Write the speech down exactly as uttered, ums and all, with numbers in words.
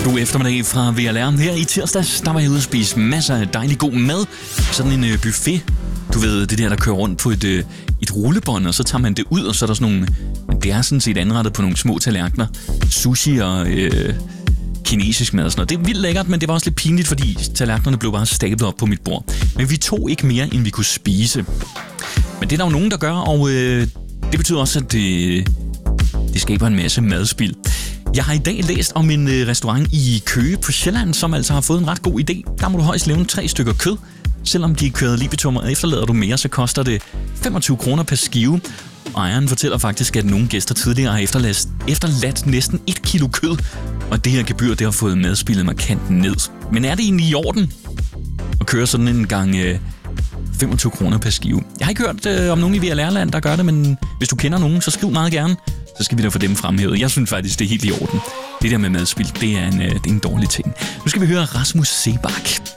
God eftermiddag fra V L R. Her i tirsdags, der var jeg ude at spise masser af dejlig god mad. Sådan en øh, buffet. Du ved, det der, der kører rundt på et, øh, et rullebånd, og så tager man det ud, og så er der sådan nogle... Det er sådan set anrettet på nogle små tallerkener. Sushi og øh, kinesisk mad og sådan noget. Det er vildt lækkert, men det var også lidt pinligt, fordi tallerkenerne blev bare stablet op på mit bord. Men vi tog ikke mere, end vi kunne spise. Men det er der jo nogen, der gør, og øh, det betyder også, at det, det skaber en masse madspild. Jeg har i dag læst om en øh, restaurant i Køge på Sjælland, som altså har fået en ret god idé. Der må du højst levne tre stykker kød. Selvom de er kørt libitum, og efterlader du mere, så koster det femogtyve kroner per skive. Ejeren fortæller faktisk, at nogle gæster tidligere har efterladt, efterladt næsten et kilo kød, og det her gebyr, det har fået madspillet markant ned. Men er det egentlig i orden at køre sådan en gang øh, femogtyve kroner per skive? Jeg har ikke hørt øh, om nogen i V L R-land, der gør det, men hvis du kender nogen, så skriv meget gerne. Så skal vi da få dem fremhævet. Jeg synes faktisk, det er helt i orden. Det der med madspil, det er en, øh, det er en dårlig ting. Nu skal vi høre Rasmus Seebach.